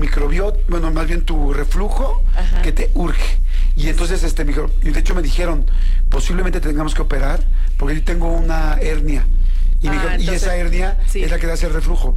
microbiota, bueno, más bien tu reflujo, Ajá. que te urge. Y entonces, y de hecho me dijeron, posiblemente tengamos que operar, porque yo tengo una hernia. Y, me dijeron, Entonces, y esa hernia sí. es la que da ese reflujo.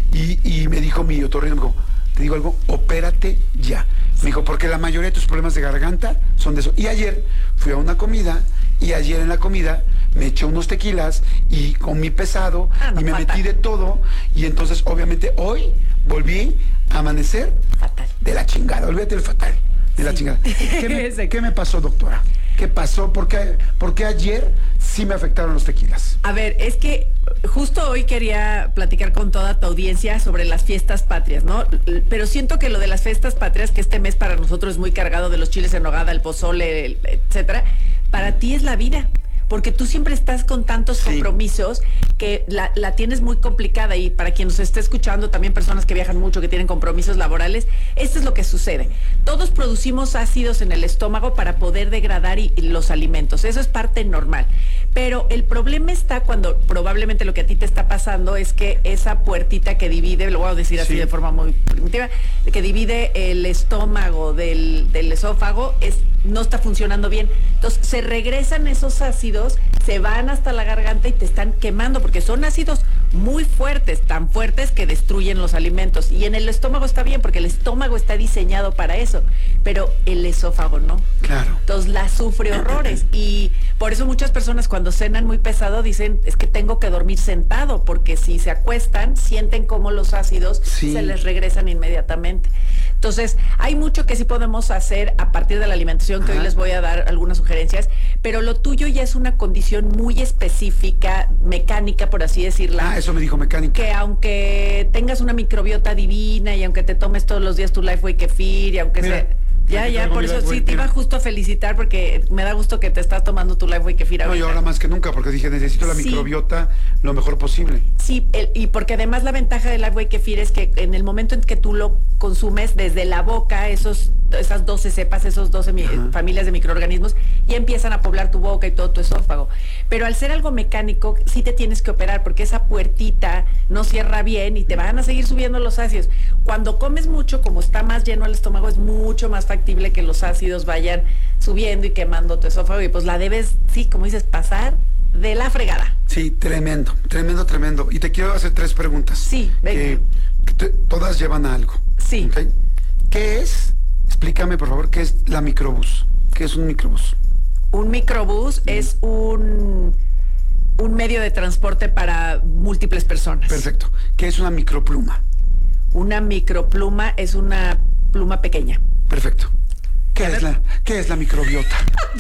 Y me dijo mi otorrino, me dijo, te digo algo, opérate ya. Me dijo, porque la mayoría de tus problemas de garganta son de eso. Y ayer fui a una comida, y ayer en la comida me eché unos tequilas y comí pesado, no, y me fatal. metí de todo. Y entonces, obviamente, hoy volví a amanecer Fatal. de la chingada. Olvídate del fatal, de la chingada. ¿Qué me pasó, doctora? ¿Qué pasó? ¿Por qué ayer sí me afectaron los tequilas? A ver, es que justo hoy quería platicar con toda tu audiencia sobre las fiestas patrias, ¿no? Pero siento que lo de las fiestas patrias, que este mes para nosotros es muy cargado de los chiles en nogada, el pozole, etcétera, para ti es la vida. Porque tú siempre estás con tantos compromisos que la tienes muy complicada, y para quien nos esté escuchando, también personas que viajan mucho, que tienen compromisos laborales, esto es lo que sucede. Todos producimos ácidos en el estómago para poder degradar los alimentos, eso es parte normal. Pero el problema está cuando probablemente lo que a ti te está pasando es que esa puertita que divide, lo voy a decir así de forma muy primitiva, que divide el estómago del esófago, no está funcionando bien. Entonces se regresan esos ácidos, se van hasta la garganta y te están quemando, porque son ácidos muy fuertes, tan fuertes que destruyen los alimentos. Y en el estómago está bien, porque el estómago está diseñado para eso, pero el esófago no. Claro. Entonces la sufre horrores, y por eso muchas personas cuando cenan muy pesado dicen, es que tengo que dormir sentado, porque si se acuestan sienten como los ácidos se les regresan inmediatamente. Entonces, hay mucho que sí podemos hacer a partir de la alimentación, que hoy les voy a dar algunas sugerencias, pero lo tuyo ya es una condición muy específica, mecánica, por así decirla. Eso me dijo mecánica. Que aunque tengas una microbiota divina, y aunque te tomes todos los días tu Lifeway Kefir, y aunque Mira, Ya, por eso sí, te iba justo a felicitar, porque me da gusto que te estás tomando tu Lifeway Kefir ahorita. No, y ahora más que nunca, porque dije, necesito la microbiota lo mejor posible. Sí, y porque además la ventaja del Lifeway Kefir es que en el momento en que tú lo consumes desde la boca, esas 12 cepas, esos 12 familias de microorganismos, ya empiezan a poblar tu boca y todo tu esófago. Pero al ser algo mecánico, sí te tienes que operar, porque esa puertita no cierra bien y te van a seguir subiendo los ácidos. Cuando comes mucho, como está más lleno el estómago, es mucho más factible que los ácidos vayan subiendo y quemando tu esófago, y pues la debes, sí, como dices, pasar de la fregada. Sí, tremendo. Y te quiero hacer 3 preguntas. Sí, venga. Todas llevan a algo. Sí. ¿Okay? ¿Qué es? Explícame, por favor, ¿qué es la microbús? ¿Qué es un microbús? Un microbús es un medio de transporte para múltiples personas. Perfecto. ¿Qué es una micropluma? Una micropluma es una pluma pequeña. Perfecto. ¿Qué es la microbiota?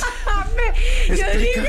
Yo dije,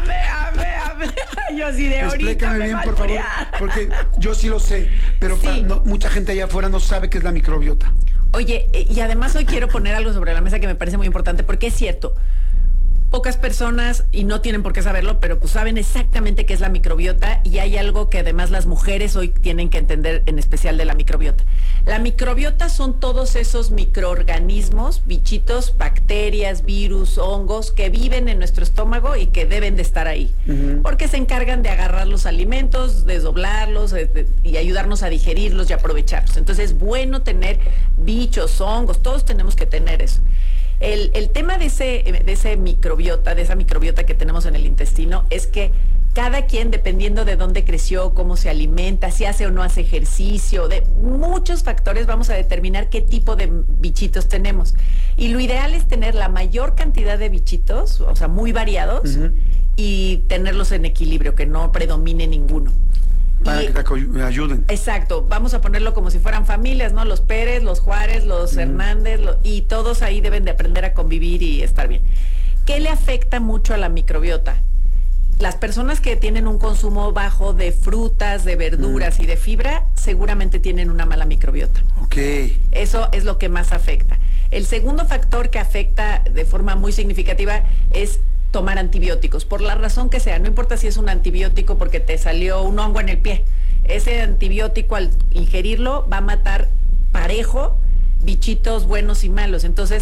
yo sí de ahorita. Explícame bien, por favor, porque yo sí lo sé, pero mucha gente allá afuera no sabe qué es la microbiota. Oye, y además hoy quiero poner algo sobre la mesa que me parece muy importante, porque es cierto, pocas personas, y no tienen por qué saberlo, pero pues saben exactamente qué es la microbiota, y hay algo que además las mujeres hoy tienen que entender, en especial de la microbiota. La microbiota son todos esos microorganismos, bichitos, bacterias, virus, hongos, que viven en nuestro estómago y que deben de estar ahí, porque se encargan de agarrar los alimentos, desdoblarlos y ayudarnos a digerirlos y aprovecharlos. Entonces es bueno tener bichos, hongos, todos tenemos que tener eso. El tema de esa microbiota que tenemos en el intestino, es que cada quien, dependiendo de dónde creció, cómo se alimenta, si hace o no hace ejercicio, de muchos factores, vamos a determinar qué tipo de bichitos tenemos. Y lo ideal es tener la mayor cantidad de bichitos, o sea, muy variados, y tenerlos en equilibrio, que no predomine ninguno. Para que te ayuden. Exacto, vamos a ponerlo como si fueran familias, ¿no? Los Pérez, los Juárez, los Hernández, y todos ahí deben de aprender a convivir y estar bien. ¿Qué le afecta mucho a la microbiota? Las personas que tienen un consumo bajo de frutas, de verduras y de fibra, seguramente tienen una mala microbiota. Ok. Eso es lo que más afecta. El segundo factor que afecta de forma muy significativa es tomar antibióticos, por la razón que sea. No importa si es un antibiótico porque te salió un hongo en el pie. Ese antibiótico, al ingerirlo, va a matar parejo bichitos buenos y malos. Entonces,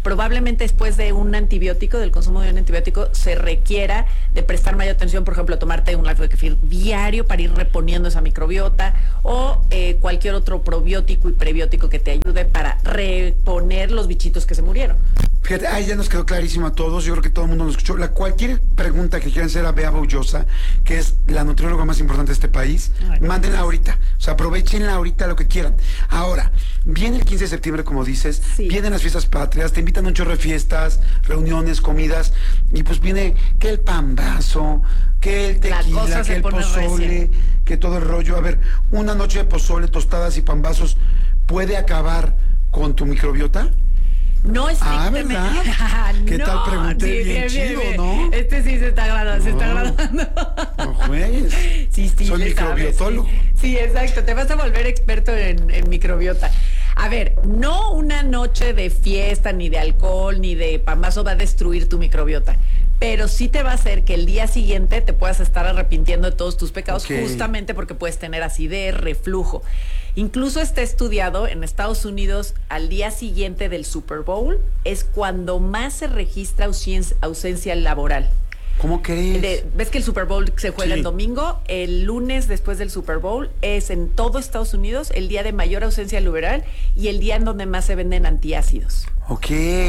probablemente después de un antibiótico, del consumo de un antibiótico, se requiera de prestar mayor atención, por ejemplo, tomarte un Lactofil diario para ir reponiendo esa microbiota o cualquier otro probiótico y prebiótico que te ayude para reponer los bichitos que se murieron. Fíjate, ahí ya nos quedó clarísimo a todos. Yo creo que todo el mundo nos escuchó. Cualquier pregunta que quieran hacer a Bea Boullosa, que es la nutrióloga más importante de este país, mándenla ahorita. O sea, aprovechenla ahorita lo que quieran. Ahora, viene el 15 de septiembre, como dices, vienen las fiestas patrias, te invitan a un chorro de fiestas, reuniones, comidas, y pues viene que el pambazo, que el tequila, que el pozole, que todo el rollo. A ver, una noche de pozole, tostadas y pambazos, ¿puede acabar con tu microbiota? No estrictamente. ¿Qué tal? Pregunté bien chido, ¿no? Este sí se está graduando, se está graduando. No juegues. Sí, soy microbiotólogo. Sí, exacto. Te vas a volver experto en microbiota. A ver, no una noche de fiesta, ni de alcohol, ni de pambazo va a destruir tu microbiota. Pero sí te va a hacer que el día siguiente te puedas estar arrepintiendo de todos tus pecados, justamente porque puedes tener acidez, reflujo. Incluso está estudiado en Estados Unidos, al día siguiente del Super Bowl es cuando más se registra ausencia laboral. ¿Cómo crees? ¿Ves que el Super Bowl se juega el domingo? El lunes después del Super Bowl es en todo Estados Unidos el día de mayor ausencia laboral y el día en donde más se venden antiácidos. Ok.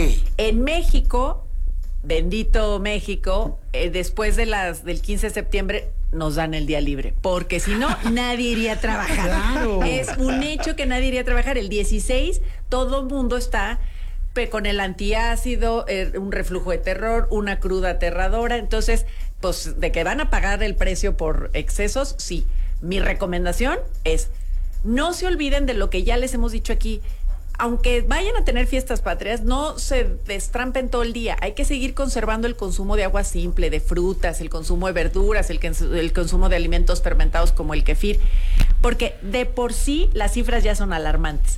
En México, bendito México, después de del 15 de septiembre nos dan el día libre, porque si no, nadie iría a trabajar. Claro. Es un hecho que nadie iría a trabajar. El 16, todo el mundo está con el antiácido, un reflujo de terror, una cruda aterradora. Entonces, pues, de que van a pagar el precio por excesos, sí. Mi recomendación es, no se olviden de lo que ya les hemos dicho aquí. Aunque vayan a tener fiestas patrias, no se destrampen todo el día. Hay que seguir conservando el consumo de agua simple, de frutas, el consumo de verduras, el consumo de alimentos fermentados como el kefir, porque de por sí las cifras ya son alarmantes.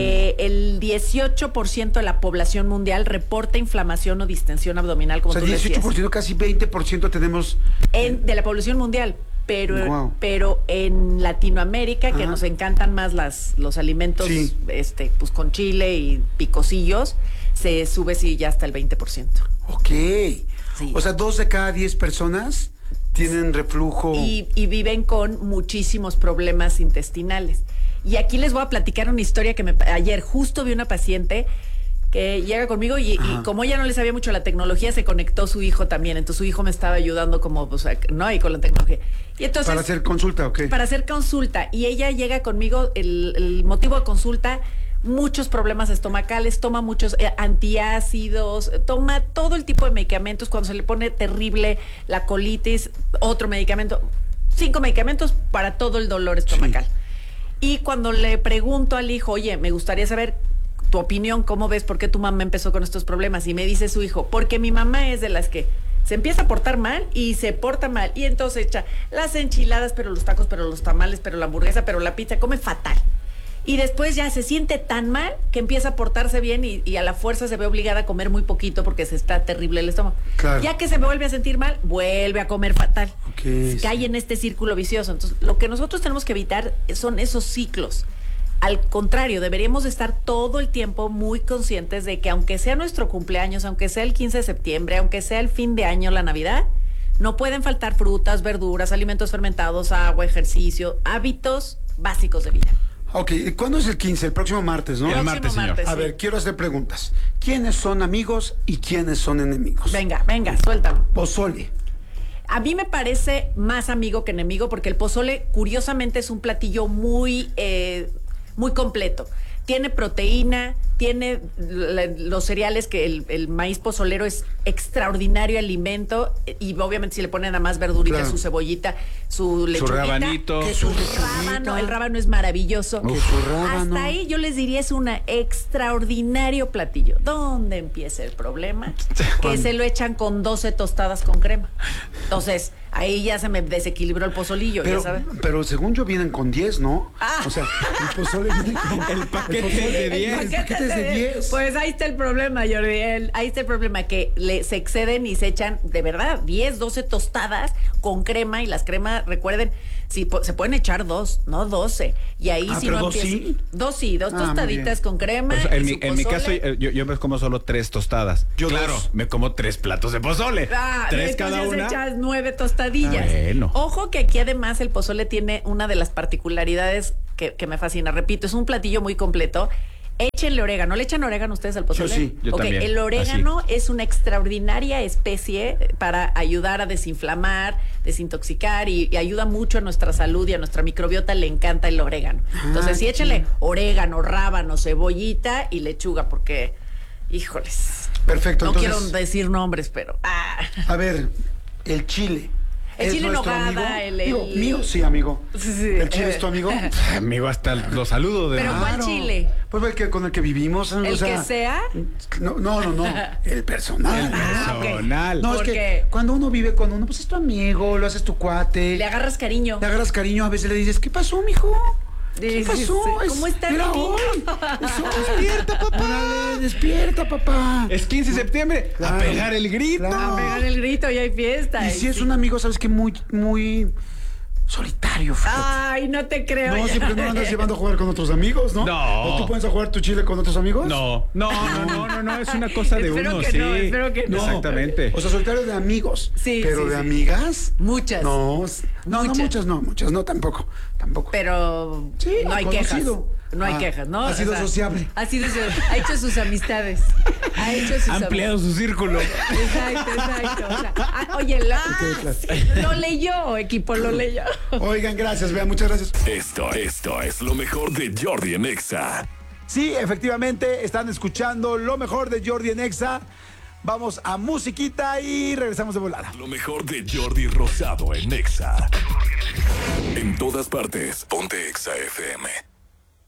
El 18% de la población mundial reporta inflamación o distensión abdominal, como tú decías. 18%, casi 20% tenemos... de la población mundial. Pero en Latinoamérica, que nos encantan más los alimentos pues con chile y picosillos, se sube ya hasta el 20%. Ok. Sí. O sea, 2 de cada 10 personas tienen reflujo. Y viven con muchísimos problemas intestinales. Y aquí les voy a platicar una historia que ayer justo vi una paciente que llega conmigo y como ella no le sabía mucho la tecnología, se conectó su hijo también. Entonces su hijo me estaba ayudando como, o sea, no ahí con la tecnología. Y entonces, ¿para hacer consulta o qué? Para hacer consulta. Y ella llega conmigo, el motivo de consulta, muchos problemas estomacales, toma muchos antiácidos, toma todo el tipo de medicamentos. Cuando se le pone terrible la colitis, otro medicamento, 5 medicamentos para todo el dolor estomacal. Sí. Y cuando le pregunto al hijo, oye, me gustaría saber tu opinión, ¿cómo ves? ¿Por qué tu mamá empezó con estos problemas? Y me dice su hijo, porque mi mamá es de las que se empieza a portar mal y se porta mal. Y entonces echa las enchiladas, pero los tacos, pero los tamales, pero la hamburguesa, pero la pizza, come fatal. Y después ya se siente tan mal que empieza a portarse bien y a la fuerza se ve obligada a comer muy poquito porque se está terrible el estómago. Claro. Ya que se vuelve a sentir mal, vuelve a comer fatal. Cae en este círculo vicioso. Entonces, lo que nosotros tenemos que evitar son esos ciclos. Al contrario, deberíamos estar todo el tiempo muy conscientes de que aunque sea nuestro cumpleaños, aunque sea el 15 de septiembre, aunque sea el fin de año, la Navidad, no pueden faltar frutas, verduras, alimentos fermentados, agua, ejercicio, hábitos básicos de vida. Ok, ¿cuándo es el 15? El próximo martes, ¿no? El martes, señor. A ver, quiero hacer preguntas. ¿Quiénes son amigos y quiénes son enemigos? Venga, suéltalo. Pozole. A mí me parece más amigo que enemigo porque el pozole, curiosamente, es un platillo muy completo. Tiene proteína, tiene los cereales, que el maíz pozolero es extraordinario alimento, y obviamente si le ponen a más verdurita, su cebollita, su lechuguita, su rabanito, el rábano es maravilloso. Rábano. Hasta ahí yo les diría es un extraordinario platillo. ¿Dónde empieza el problema? Que se lo echan con 12 tostadas con crema. Entonces, ahí ya se me desequilibró el pozolillo, ya sabes. Pero según yo vienen con 10, ¿no? Ah. O sea, el pozole viene con El paquete es de 10. El paquete es de 10. Pues ahí está el problema, Jordi. Ahí está el problema, que se exceden y se echan, de verdad, 10, 12 tostadas con crema, y las cremas, recuerden, se pueden echar 2, no 12. Y ahí sí pero no dos sí. Dos tostaditas con crema. Pues, en mi pozole. caso, yo me como solo 3 tostadas. Yo claro, 2. me como 3 platos de pozole. 3 cada una. Echas 9 tostadillas. Bueno. Ojo que aquí además el pozole tiene una de las particularidades que me fascina. Repito, es un platillo muy completo. Échenle orégano. ¿Le echan orégano ustedes al pozole? Yo sí. Yo también. El orégano es una extraordinaria especie para ayudar a desinflamar, desintoxicar y ayuda mucho a nuestra salud y a nuestra microbiota. Le encanta el orégano. Entonces sí, qué échenle chido. orégano, rábano, cebollita y lechuga, porque, híjoles. Perfecto, No entonces, quiero decir nombres, pero... a ver, el chile. El ¿Es chile en nuestro nogada, amigo? el- Digo, mío, sí, amigo. Sí. ¿El chile es tu amigo? Amigo, hasta lo saludo de Pero verdad. ¿cuál chile? Pues con el que vivimos. ¿El que sea? No. El personal. Personal. No, es ¿Por que qué? cuando uno vive con uno, pues es tu amigo, lo haces tu cuate. Le agarras cariño. Le agarras cariño, a veces le dices, ¿qué pasó, mijo? ¿Qué Sí, pasó? sí. ¿Cómo está Era mi niño? hoy. Despierta, papá. Órale, despierta, papá. Es 15 de septiembre. Claro. A pegar el grito. Claro. A pegar el grito y hay fiesta. Y si es un amigo, sabes que muy solitario, fíjate. Ay, no te creo. No, ya. siempre no andas llevando a jugar con otros amigos, ¿no? No. ¿O tú pones a jugar tu chile con otros amigos? No, es una cosa de Espero uno, que sí. no, espero que no. Exactamente. O sea, solitario de amigos. Sí, Pero sí, de sí. amigas. Muchas. No, Muchas. muchas, no, tampoco. Pero Sí, no hay conocido. quejas. No hay quejas, ¿no? Ha sido sociable. Ha hecho sus amistades. Ha hecho sus Ha ampliado su círculo. Exacto. O sea, oye, lo leyó, equipo, lo leyó. Oigan, gracias, vean, muchas gracias. Esto es lo mejor de Jordi en Exa. Sí, efectivamente, están escuchando lo mejor de Jordi en Exa. Vamos a musiquita y regresamos de volada. Lo mejor de Jordi Rosado en Exa. En todas partes, ponte Exa FM.